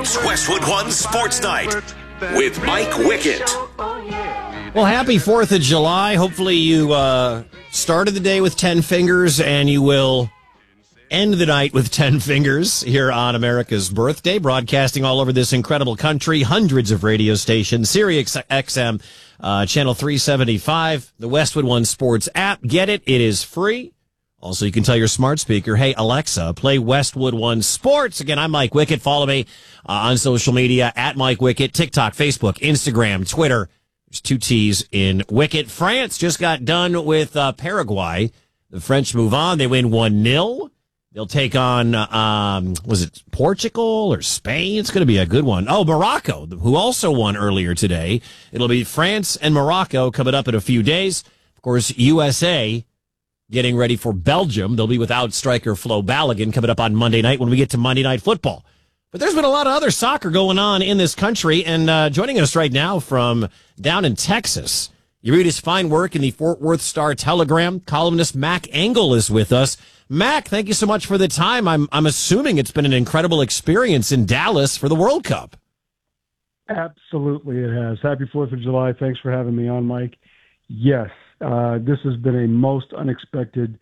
It's Westwood One Sports Night with Mike Wickett. Well, happy 4th of July. Hopefully you started the day with 10 fingers and you will end the night with 10 fingers here on America's birthday, broadcasting all over this incredible country, hundreds of radio stations, Sirius XM, channel 375, the Westwood One Sports app. Get it. It is free. Also, you can tell your smart speaker, hey, Alexa, play Westwood One Sports. Again, I'm Mike Wickett. Follow me on social media at Mike Wickett, TikTok, Facebook, Instagram, Twitter. There's 2 T's in Wickett. France just got done with Paraguay. The French move on. They win 1-0. They'll take on, was it Portugal or Spain? It's going to be a good one. Oh, Morocco, who also won earlier today. It'll be France and Morocco coming up in a few days. Of course, USA getting ready for Belgium. They'll be without striker Flo Balogun coming up on Monday night when we get to Monday Night Football. But there's been a lot of other soccer going on in this country, and joining us right now from down in Texas, you read his fine work in the Fort Worth Star-Telegram. Columnist Mac Engel is with us. Mac, thank you so much for the time. I'm assuming it's been an incredible experience in Dallas for the World Cup. Absolutely, it has. Happy 4th of July. Thanks for having me on, Mike. Yes. This has been a most unexpected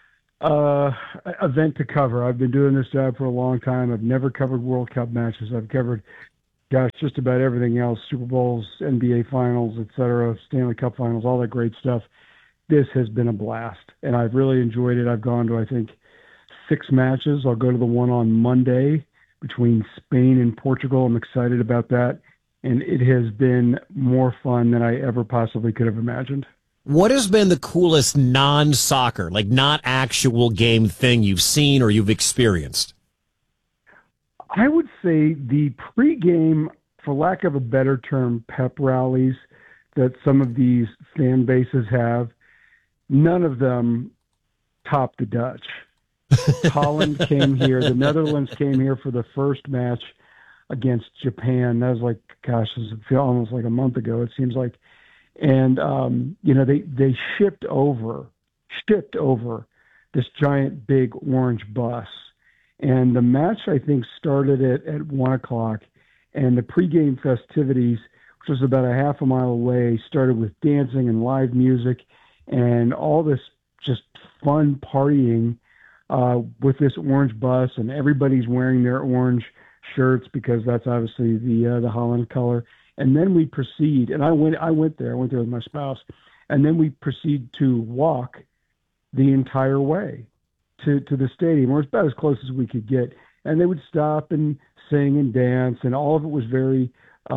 event to cover. I've been doing this job for a long time. I've never covered World Cup matches. I've covered, just about everything else, Super Bowls, NBA Finals, etc., Stanley Cup Finals, all that great stuff. This has been a blast, and I've really enjoyed it. I've gone to, I think, 6 matches. I'll go to the one on Monday between Spain and Portugal. I'm excited about that, and it has been more fun than I ever possibly could have imagined. What has been the coolest non-soccer, like not actual game thing you've seen or you've experienced? I would say the pregame, for lack of a better term, pep rallies that some of these fan bases have, none of them top the Dutch. Holland came here. The Netherlands came here for the first match against Japan. That was like, it was almost like a month ago, it seems like. And, they shipped over this giant big orange bus. And the match, I think, started at 1 o'clock. And the pregame festivities, which was about a half a mile away, started with dancing and live music and all this just fun partying with this orange bus. And everybody's wearing their orange shirts because that's obviously the Holland color. And then we proceed, and I went there with my spouse, and then we proceed to walk the entire way to the stadium, or it's about as close as we could get. And they would stop and sing and dance, and all of it was very,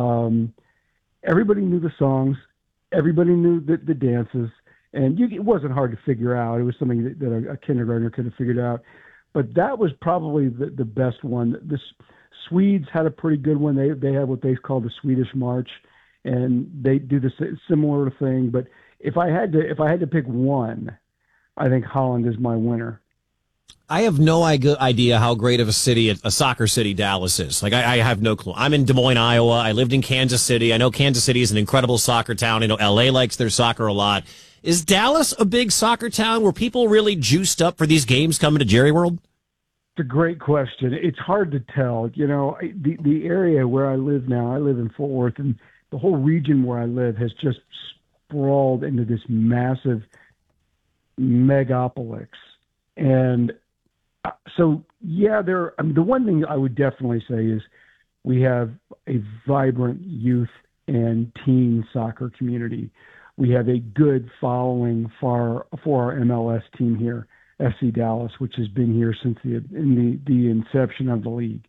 everybody knew the songs, everybody knew the dances, and it wasn't hard to figure out. It was something that a kindergartner could have figured out. But that was probably the best one. The Swedes had a pretty good one. They had what they call the Swedish March, and they do the similar thing. But if I had to pick one, I think Holland is my winner. I have no idea how great of a city, a soccer city, Dallas is. Like, I have no clue. I'm in Des Moines, Iowa. I lived in Kansas City. I know Kansas City is an incredible soccer town. I know LA likes their soccer a lot. Is Dallas a big soccer town? Were people really juiced up for these games coming to Jerry World? It's a great question. It's hard to tell. The area where I live now, I live in Fort Worth, and the whole region where I live has just sprawled into this massive megapolis. And so, the one thing I would definitely say is we have a vibrant youth and teen soccer community. We have a good following for our MLS team here, FC Dallas, which has been here since the inception of the league.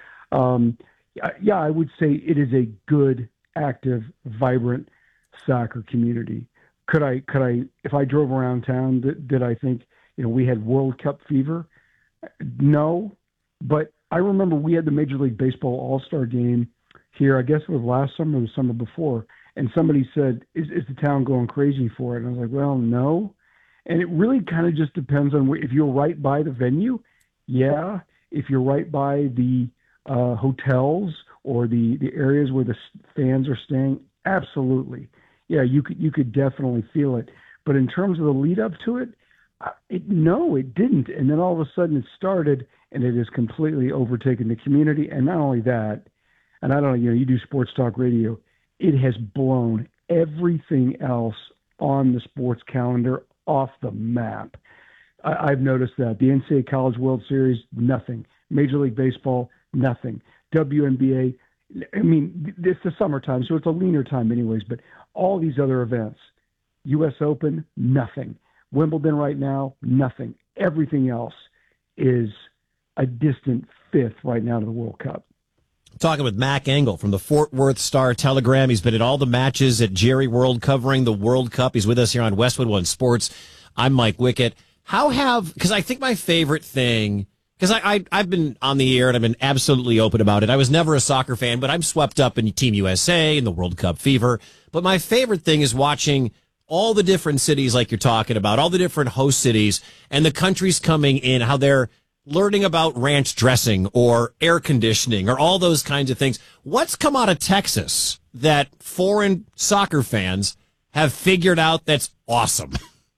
I would say it is a good, active, vibrant soccer community. Could I, if I drove around town, did I think, we had World Cup fever? No, but I remember we had the Major League Baseball All-Star game here. I guess it was last summer or the summer before. And somebody said, is the town going crazy for it? And I was like, well, no. And it really kind of just depends on if you're right by the venue. Yeah. If you're right by the hotels or the areas where the fans are staying, absolutely. Yeah, you could definitely feel it. But in terms of the lead up to it, no, it didn't. And then all of a sudden it started, and it has completely overtaken the community. And not only that, and I don't know, you do sports talk radio, it has blown everything else on the sports calendar off the map. I've noticed that. The NCAA College World Series, nothing. Major League Baseball, nothing. WNBA, I mean, it's the summertime, so it's a leaner time anyways, but all these other events, U.S. Open, nothing. Wimbledon right now, nothing. Everything else is a distant fifth right now to the World Cup. Talking with Mac Engel from the Fort Worth Star-Telegram. He's been at all the matches at Jerry World covering the World Cup. He's with us here on Westwood One Sports. I'm Mike Wickett. Because I think my favorite thing, because I've been on the air and I've been absolutely open about it. I was never a soccer fan, but I'm swept up in Team USA and the World Cup fever. But my favorite thing is watching all the different cities like you're talking about, all the different host cities and the countries coming in, how they're learning about ranch dressing or air conditioning or all those kinds of things. What's come out of Texas that foreign soccer fans have figured out that's awesome?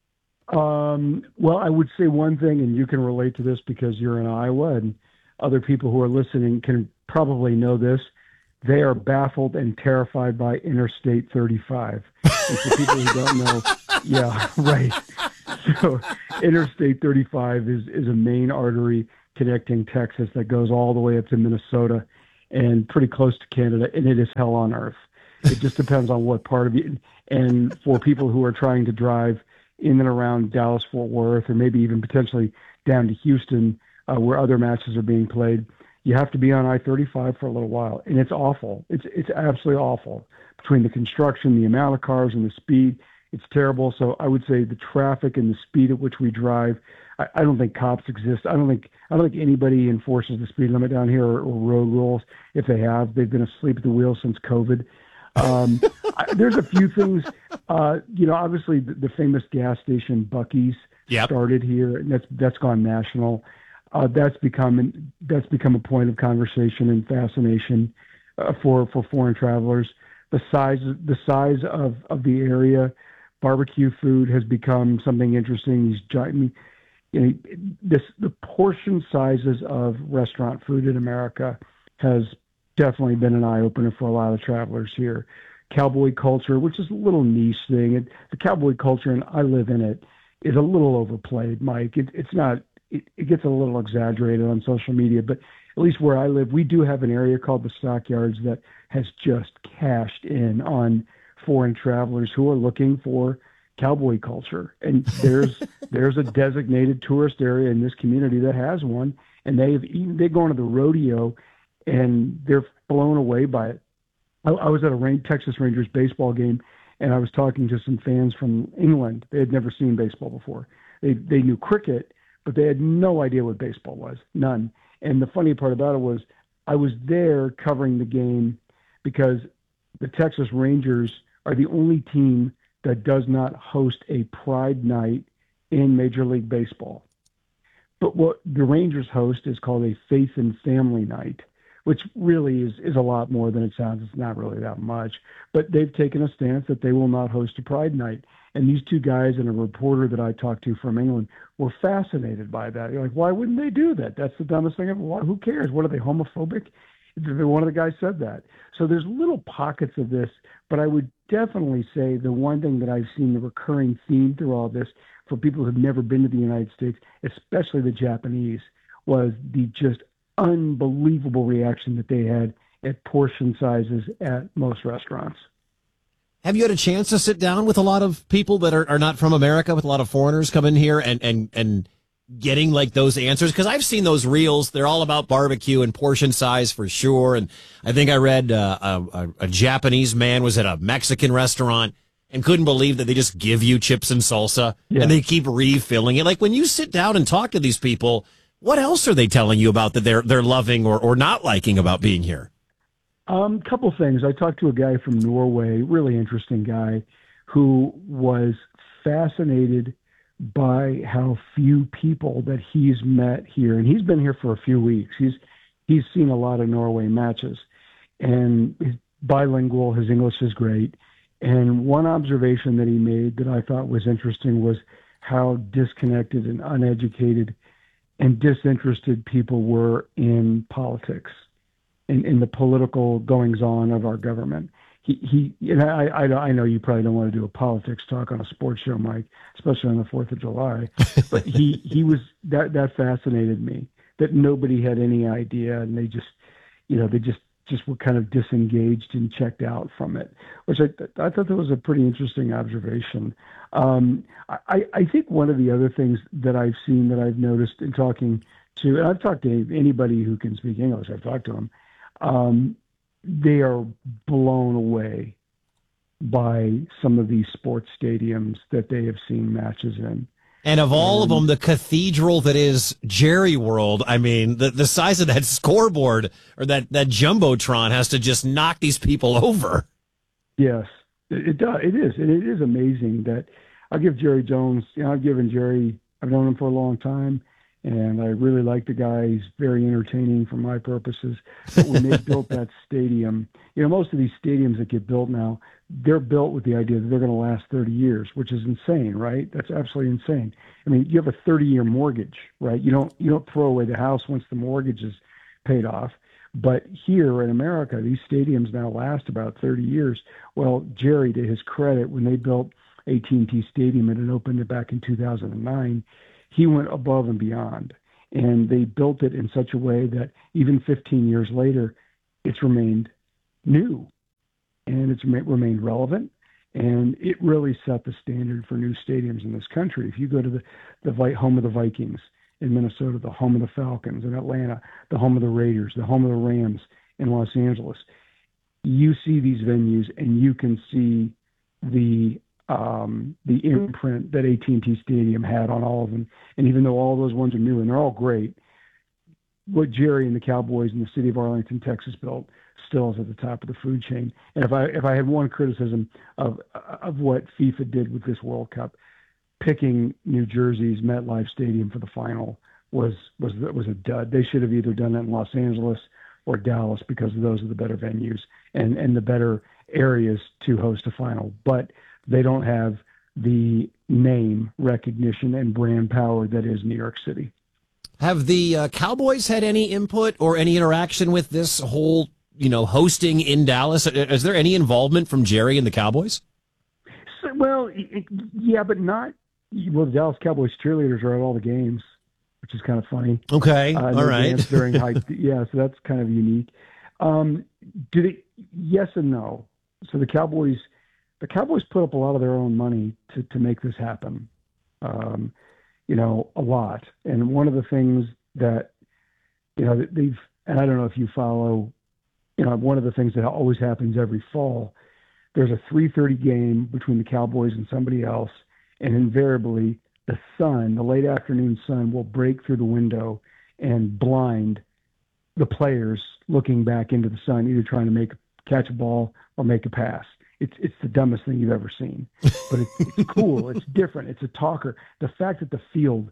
Well, I would say one thing, and you can relate to this because you're in Iowa, and other people who are listening can probably know this. They are baffled and terrified by Interstate 35. And for people who don't know, yeah, right. So Interstate 35 is a main artery connecting Texas that goes all the way up to Minnesota and pretty close to Canada, and it is hell on earth. It just depends on what part of it. And for people who are trying to drive in and around Dallas-Fort Worth, or maybe even potentially down to Houston, where other matches are being played, you have to be on I-35 for a little while, and it's awful. It's absolutely awful. Between the construction, the amount of cars, and the speed, it's terrible. So I would say the traffic and the speed at which we drive, I don't think cops exist. I don't think anybody enforces the speed limit down here or road rules. If they have, they've been asleep at the wheel since COVID. There's a few things, obviously the famous gas station Buc-ee's started here, and that's gone national. That's become a point of conversation and fascination for foreign travelers. The size of the area, barbecue food has become something interesting. The portion sizes of restaurant food in America has definitely been an eye-opener for a lot of travelers here. Cowboy culture, which is a little niche thing, the cowboy culture, and I live in it, is a little overplayed, Mike. It's not. It gets a little exaggerated on social media, but at least where I live, we do have an area called the Stockyards that has just cashed in on foreign travelers who are looking for cowboy culture. And there's a designated tourist area in this community that has one, and they go into the rodeo, and they're blown away by it. I was at a Texas Rangers baseball game, and I was talking to some fans from England. They had never seen baseball before. They knew cricket, but they had no idea what baseball was, none. And the funny part about it was I was there covering the game because the Texas Rangers are the only team that does not host a Pride Night in Major League Baseball. But what the Rangers host is called a Faith and Family Night, which really is a lot more than it sounds. It's not really that much. But they've taken a stance that they will not host a Pride Night. And these two guys and a reporter that I talked to from England were fascinated by that. You're like, why wouldn't they do that? That's the dumbest thing ever. Who cares? What, are they homophobic? One of the guys said that. So there's little pockets of this, but I would definitely say the one thing that I've seen, the recurring theme through all this for people who've never been to the United States, especially the Japanese, was the just unbelievable reaction that they had at portion sizes at most restaurants. Have you had a chance to sit down with a lot of people that are not from America, with a lot of foreigners come in here and getting like those answers? Because I've seen those reels. They're all about barbecue and portion size for sure. And I think I read a Japanese man was at a Mexican restaurant and couldn't believe that they just give you chips and salsa and they keep refilling it. Like when you sit down and talk to these people, what else are they telling you about that they're loving or not liking about being here? Couple things. I talked to a guy from Norway, really interesting guy, who was fascinated by how few people that he's met here, and he's been here for a few weeks. He's seen a lot of Norway matches, and he's bilingual. His English is great. And one observation that he made that I thought was interesting was how disconnected and uneducated and disinterested people were in politics. in the political goings on of our government. And I know you probably don't want to do a politics talk on a sports show, Mike, especially on the 4th of July, but he was that fascinated me, that nobody had any idea, and they just were kind of disengaged and checked out from it, which I thought that was a pretty interesting observation. I think one of the other things that I've seen, that I've noticed in talking to, and I've talked to anybody who can speak English, I've talked to them, they are blown away by some of these sports stadiums that they have seen matches in. And of all of them, the cathedral that is Jerry World, I mean, the size of that scoreboard or that Jumbotron has to just knock these people over. Yes, it does. It is. It is amazing that I'll give Jerry Jones, I've known him for a long time, and I really like the guy. He's very entertaining for my purposes. But when they built that stadium, most of these stadiums that get built now, they're built with the idea that they're going to last 30 years, which is insane, right? That's absolutely insane. I mean, you have a 30-year mortgage, right? You don't throw away the house once the mortgage is paid off. But here in America, these stadiums now last about 30 years. Well, Jerry, to his credit, when they built AT&T Stadium and it opened it back in 2009, he went above and beyond. And they built it in such a way that even 15 years later, it's remained new. And it's remained relevant, and it really set the standard for new stadiums in this country. If you go to the home of the Vikings in Minnesota, the home of the Falcons in Atlanta, the home of the Raiders, the home of the Rams in Los Angeles, you see these venues and you can see the imprint that AT&T Stadium had on all of them. And even though all those ones are new and they're all great, what Jerry and the Cowboys in the city of Arlington, Texas built still is at the top of the food chain. And if I had one criticism of what FIFA did with this World Cup, picking New Jersey's MetLife Stadium for the final was a dud. They should have either done it in Los Angeles or Dallas, because those are the better venues and the better areas to host a final. But they don't have the name recognition and brand power that is New York City. Have the Cowboys had any input or any interaction with this whole, hosting in Dallas? Is there any involvement from Jerry and the Cowboys? Well, yeah, but not. Well, the Dallas Cowboys cheerleaders are at all the games, which is kind of funny. Okay, all right. During yeah, so that's kind of unique. Yes and no. So the Cowboys put up a lot of their own money to make this happen. A lot. And one of the things that, they've, and I don't know if you follow, one of the things that always happens every fall, there's a 3:30 game between the Cowboys and somebody else, and invariably the late afternoon sun will break through the window and blind the players looking back into the sun, either trying to catch a ball or make a pass. It's the dumbest thing you've ever seen, but it's cool. It's different. It's a talker. The fact that the field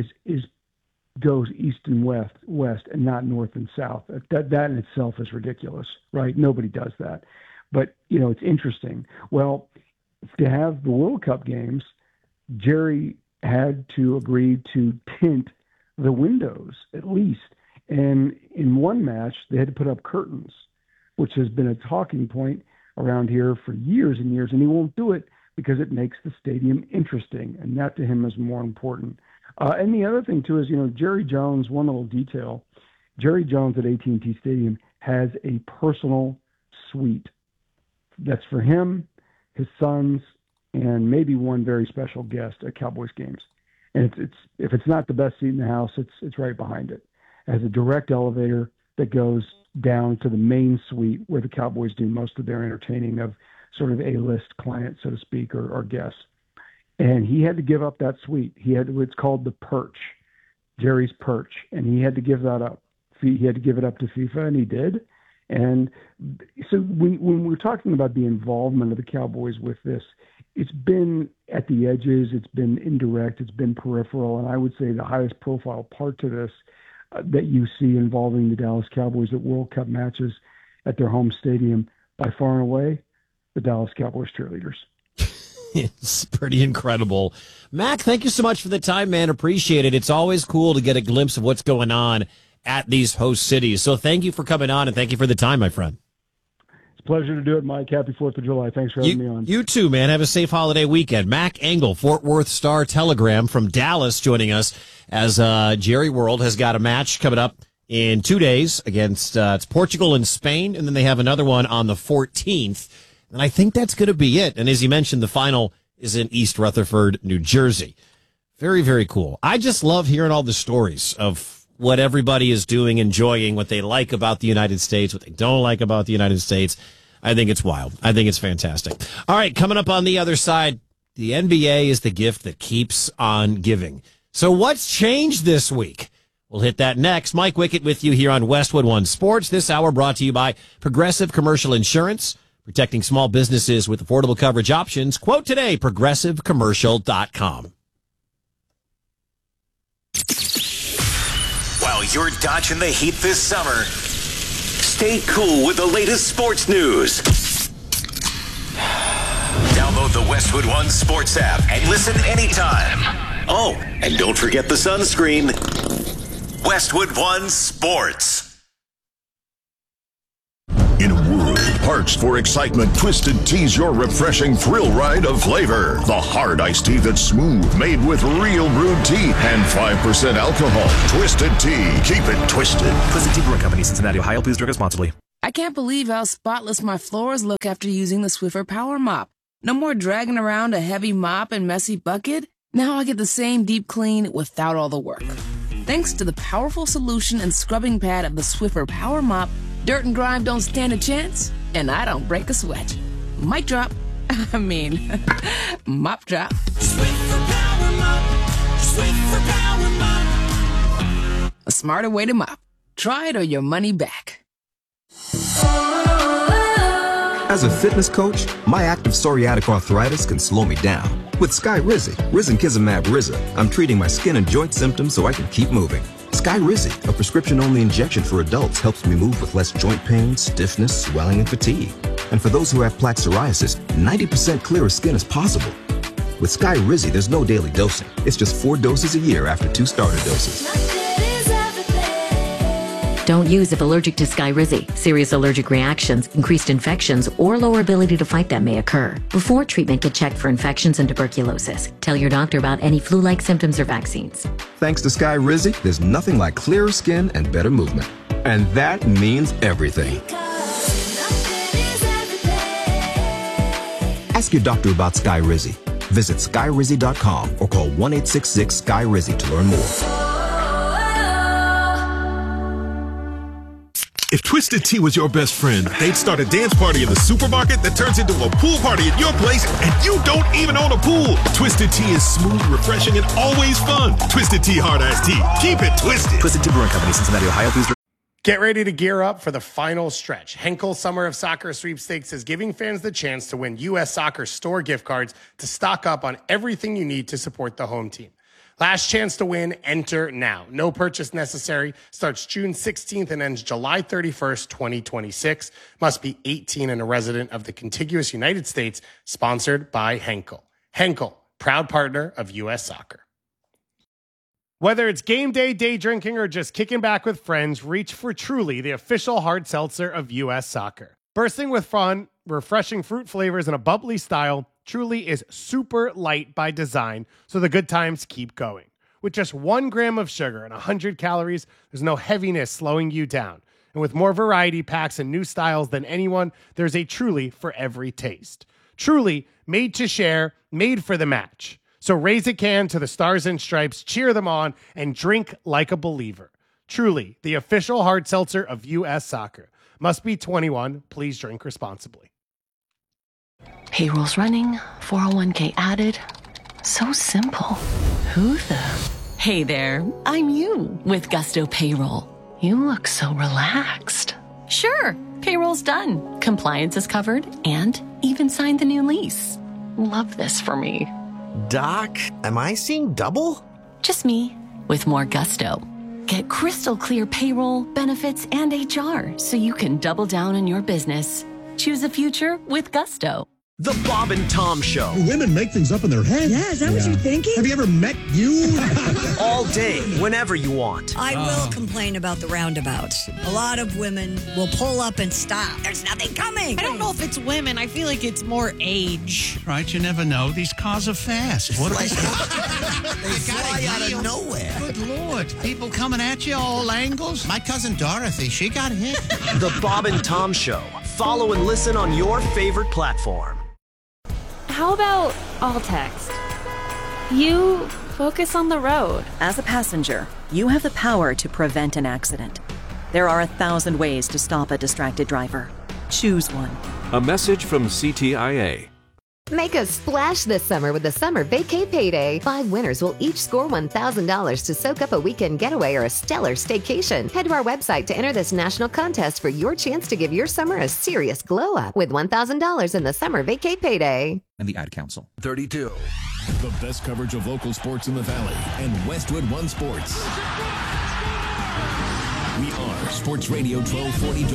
goes east and west and not north and south, that in itself is ridiculous, right? Nobody does that, but it's interesting. Well, to have the World Cup games, Jerry had to agree to tint the windows at least, and in one match they had to put up curtains, which has been a talking point around here for years and years, and he won't do it because it makes the stadium interesting, and that to him is more important. And the other thing too is, Jerry Jones, one little detail, Jerry Jones at AT&T Stadium has a personal suite that's for him, his sons, and maybe one very special guest at Cowboys games. And it's if it's not the best seat in the house, it's right behind it. It has a direct elevator that goes down to the main suite where the Cowboys do most of their entertaining of sort of A-list clients, so to speak, or guests. And he had to give up that suite. It's called the Perch, Jerry's Perch, and he had to give that up. He had to give it up to FIFA, and he did. And so when we're talking about the involvement of the Cowboys with this, it's been at the edges, it's been indirect, it's been peripheral, and I would say the highest profile part to this that you see involving the Dallas Cowboys at World Cup matches at their home stadium, by far and away, the Dallas Cowboys cheerleaders. It's pretty incredible. Mac, thank you so much for the time, man. Appreciate it. It's always cool to get a glimpse of what's going on at these host cities. So thank you for coming on, and thank you for the time, my friend. It's a pleasure to do it, Mike. Happy 4th of July. Thanks for having me on. You too, man. Have a safe holiday weekend. Mac Engel, Fort Worth Star-Telegram from Dallas, joining us as Jerry World has got a match coming up in 2 days against it's Portugal and Spain, and then they have another one on the 14th. And I think that's going to be it. And as you mentioned, the final is in East Rutherford, New Jersey. Very, very cool. I just love hearing all the stories of what everybody is doing, enjoying, what they like about the United States, what they don't like about the United States. I think it's wild. I think it's fantastic. All right, coming up on the other side, the NBA is the gift that keeps on giving. So what's changed this week? We'll hit that next. Mike Wickett with you here on Westwood One Sports. This hour brought to you by Progressive Commercial Insurance, protecting small businesses with affordable coverage options. Quote today, progressivecommercial.com. While you're dodging the heat this summer, stay cool with the latest sports news. Download the Westwood One Sports app and listen anytime. Oh, and don't forget the sunscreen. Westwood One Sports. In a world parched for excitement, Twisted Tea's your refreshing thrill ride of flavor. The hard iced tea that's smooth, made with real brewed tea and 5% alcohol. Twisted Tea. Keep it twisted. Twisted Tea Brewing Company, Cincinnati, Ohio. Please drink responsibly. I can't believe how spotless my floors look after using the Swiffer Power Mop. No more dragging around a heavy mop and messy bucket. Now I get the same deep clean without all the work. Thanks to the powerful solution and scrubbing pad of the Swiffer Power Mop, dirt and grime don't stand a chance, and I don't break a sweat. Mic drop. Mop drop. Swiffer Power Mop. Swiffer Power Mop. A smarter way to mop. Try it or your money back. As a fitness coach, my active psoriatic arthritis can slow me down. With Skyrizi, Risankizumab Riza, I'm treating my skin and joint symptoms so I can keep moving. Skyrizi, a prescription-only injection for adults, helps me move with less joint pain, stiffness, swelling, and fatigue. And for those who have plaque psoriasis, 90% clearer skin is possible. With Skyrizi, there's no daily dosing. It's just 4 doses a year after 2 starter doses. Don't use if allergic to Skyrizi. Serious allergic reactions, increased infections, or lower ability to fight them may occur. Before treatment, get checked for infections and tuberculosis. Tell your doctor about any flu-like symptoms or vaccines. Thanks to Skyrizi, there's nothing like clearer skin and better movement. And that means everything. Ask your doctor about Skyrizi. Visit Skyrizi.com or call 1-866-SKY-RIZI to learn more. If Twisted Tea was your best friend, they'd start a dance party in the supermarket that turns into a pool party at your place, and you don't even own a pool. Twisted Tea is smooth, refreshing, and always fun. Twisted Tea Hard Iced Tea. Keep it twisted. Twisted Tea Brewing Company, Cincinnati, Ohio. Please drink. Get ready to gear up for the final stretch. Henkel Summer of Soccer Sweepstakes is giving fans the chance to win U.S. Soccer store gift cards to stock up on everything you need to support the home team. Last chance to win, enter now. No purchase necessary. Starts June 16th and ends July 31st, 2026. Must be 18 and a resident of the contiguous United States. Sponsored by Henkel. Henkel, proud partner of U.S. Soccer. Whether it's game day, day drinking, or just kicking back with friends, reach for Truly, the official hard seltzer of U.S. Soccer. Bursting with fun, refreshing fruit flavors, and a bubbly style, Truly is super light by design, so the good times keep going. With just 1 gram of sugar and 100 calories, there's no heaviness slowing you down. And with more variety packs and new styles than anyone, there's a Truly for every taste. Truly, made to share, made for the match. So raise a can to the Stars and Stripes, cheer them on, and drink like a believer. Truly, the official hard seltzer of U.S. Soccer. Must be 21. Please drink responsibly. Payroll's running, 401k added. So simple. Who the? Hey there, I'm you with Gusto Payroll. You look so relaxed. Sure, payroll's done. Compliance is covered and even signed the new lease. Love this for me. Doc, am I seeing double? Just me with more gusto. Get crystal clear payroll, benefits, and HR so you can double down on your business. Choose a future with Gusto. The Bob and Tom Show. Women make things up in their head. Yeah, is that what you're thinking? Have you ever met you? All day, whenever you want. I will complain about the roundabouts. A lot of women will pull up and stop. There's nothing coming. I don't know if it's women. I feel like it's more age. Right, you never know. These cars are fast. What are they? They fly out of nowhere. Good Lord. People coming at you all angles. My cousin Dorothy, she got hit. The Bob and Tom Show. Follow and listen on your favorite platform. How about all text? You focus on the road. As a passenger, you have the power to prevent an accident. There are 1,000 ways to stop a distracted driver. Choose one. A message from CTIA. Make a splash this summer with the Summer Vacay Payday. 5 winners will each score $1,000 to soak up a weekend getaway or a stellar staycation. Head to our website to enter this national contest for your chance to give your summer a serious glow up with $1,000 in the Summer Vacay Payday. And the Ad Council. 32. The best coverage of local sports in the Valley and Westwood One Sports. We are Sports Radio 1240.